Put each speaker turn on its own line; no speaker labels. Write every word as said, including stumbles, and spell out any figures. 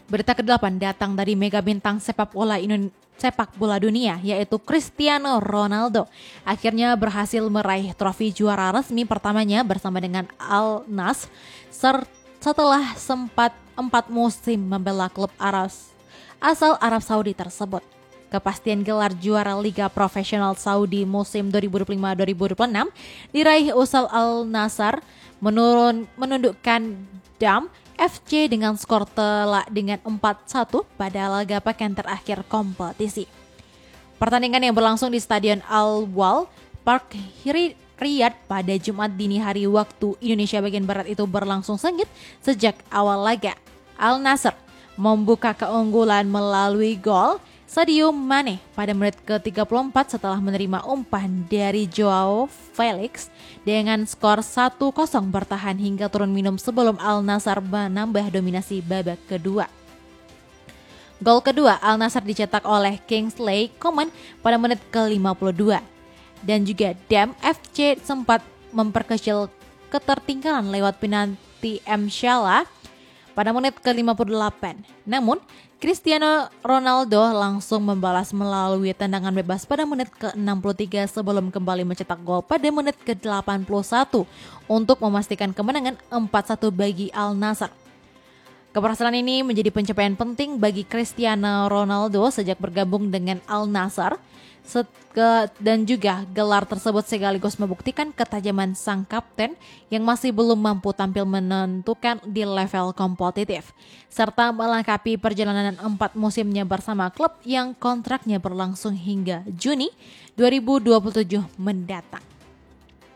Berita kedelapan datang dari mega bintang sepak bola Indonesia. Sepak bola dunia yaitu Cristiano Ronaldo akhirnya berhasil meraih trofi juara resmi pertamanya bersama dengan Al Nassr setelah sempat empat musim membela klub Arab asal Arab Saudi tersebut. Kepastian gelar juara Liga Profesional Saudi musim dua ribu dua puluh lima dua ribu dua puluh enam diraih usal Al Nassr menurun menundukkan Dam F C dengan skor telak dengan empat satu pada laga pekan terakhir kompetisi. Pertandingan yang berlangsung di Stadion Al-Wal Park Riyadh pada Jumat dini hari waktu Indonesia bagian barat itu berlangsung sengit sejak awal laga. Al Nassr membuka keunggulan melalui gol Sadio Mane pada menit ke tiga puluh empat setelah menerima umpan dari Joao Felix dengan skor satu kosong bertahan hingga turun minum sebelum Al Nassr menambah dominasi babak kedua. Gol kedua Al Nassr dicetak oleh Kingsley Coman pada menit ke lima puluh dua dan juga Dam F C sempat memperkecil ketertinggalan lewat penalti M. Salah pada menit ke lima puluh delapan. Namun Cristiano Ronaldo langsung membalas melalui tendangan bebas pada menit ke enam puluh tiga sebelum kembali mencetak gol pada menit ke delapan puluh satu untuk memastikan kemenangan empat satu bagi Al Nassr. Keberhasilan ini menjadi pencapaian penting bagi Cristiano Ronaldo sejak bergabung dengan Al Nassr dan juga gelar tersebut sekaligus membuktikan ketajaman sang kapten yang masih belum mampu tampil menentukan di level kompetitif serta melengkapi perjalanan empat musimnya bersama klub yang kontraknya berlangsung hingga Juni dua ribu dua puluh tujuh mendatang.